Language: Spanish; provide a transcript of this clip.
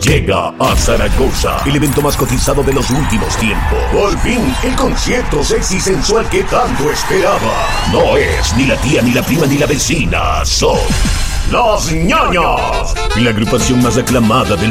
llega a Zaragoza, el evento más cotizado de los últimos tiempos. Por fin, el concierto sexy sensual que tanto esperaba. No es ni la tía, ni la prima, ni la vecina, son Los Ñoños, la agrupación más aclamada del